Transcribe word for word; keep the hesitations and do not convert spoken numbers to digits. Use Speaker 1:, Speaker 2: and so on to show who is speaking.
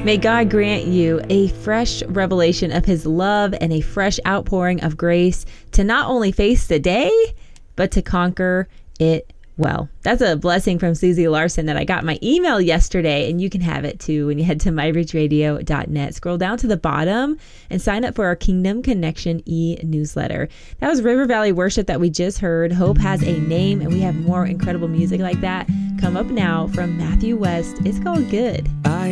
Speaker 1: May God grant you a fresh revelation of his love and a fresh outpouring of grace to not only face the day, but to conquer it well. That's a blessing from Susie Larson that I got my email yesterday, and you can have it too when you head to my ridge radio dot net. Scroll down to the bottom and sign up for our Kingdom Connection e-newsletter. That was River Valley Worship that we just heard. Hope has a name, and we have more incredible music like that come up now from Matthew West. It's called Good.
Speaker 2: I